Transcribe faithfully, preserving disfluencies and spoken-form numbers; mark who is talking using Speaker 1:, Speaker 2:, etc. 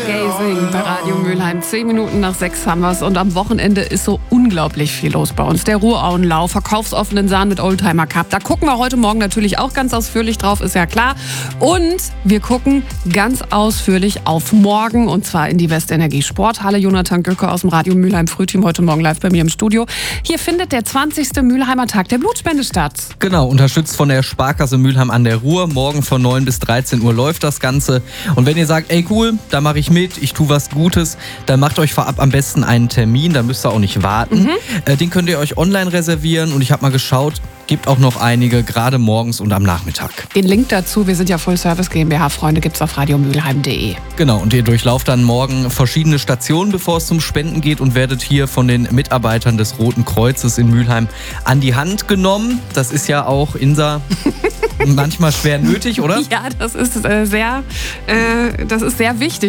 Speaker 1: Gazing bei Radio Mülheim. Zehn Minuten nach sechs haben wir's und am Wochenende ist so unglaublich viel los bei uns. Der Ruhrauenlauf, verkaufsoffenen Sahn mit Oldtimer Cup. Da gucken wir heute Morgen natürlich auch ganz ausführlich drauf, ist ja klar. Und wir gucken ganz ausführlich auf morgen und zwar in die Westenergie Sporthalle. Jonathan Göcke aus dem Radio Mülheim Frühteam heute Morgen live bei mir im Studio. Hier findet der zwanzigste Mülheimer Tag der Blutspende statt.
Speaker 2: Genau, unterstützt von der Sparkasse Mülheim an der Ruhr. Morgen von neun bis dreizehn Uhr läuft das Ganze. Und wenn ihr sagt, ey cool, da mache ich mit, ich tue was Gutes, dann macht euch vorab am besten einen Termin, da müsst ihr auch nicht warten. Mhm. Äh, den könnt ihr euch online reservieren und ich habe mal geschaut, gibt auch noch einige, gerade morgens und am Nachmittag.
Speaker 1: Den Link dazu, wir sind ja Full Service GmbH-Freunde, gibt's auf radiomülheim punkt de.
Speaker 2: Genau, und ihr durchlauft dann morgen verschiedene Stationen, bevor es zum Spenden geht und werdet hier von den Mitarbeitern des Roten Kreuzes in Mülheim an die Hand genommen. Das ist ja auch, Insa, manchmal schwer nötig, oder?
Speaker 1: Ja, das ist äh, sehr, äh, das ist sehr wichtig.